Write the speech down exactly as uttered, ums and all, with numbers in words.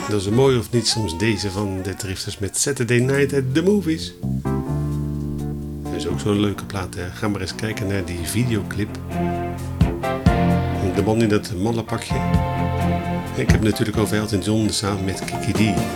Dat is een mooi of niet soms deze van de Drifters met Saturday Night at the Movies. Dat is ook zo'n leuke plaat. Hè? Ga maar eens kijken naar die videoclip. De man in dat malle pakje. Ik heb natuurlijk over Elton John samen met Kiki D.